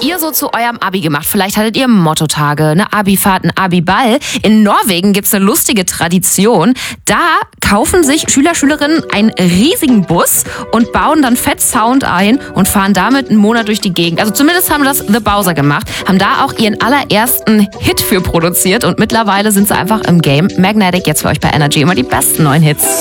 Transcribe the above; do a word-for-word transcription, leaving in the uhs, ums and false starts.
ihr so zu eurem Abi gemacht? Vielleicht hattet ihr Mottotage, eine Abifahrt, einen Abiball. In Norwegen gibt's eine lustige Tradition. Da kaufen sich Schüler, Schülerinnen einen riesigen Bus und bauen dann fett Sound ein und fahren damit einen Monat durch die Gegend. Also zumindest haben das The Bowser gemacht, haben da auch ihren allerersten Hit für produziert und mittlerweile sind sie einfach im Game. Magnetic jetzt für euch bei Energy, immer die besten neuen Hits.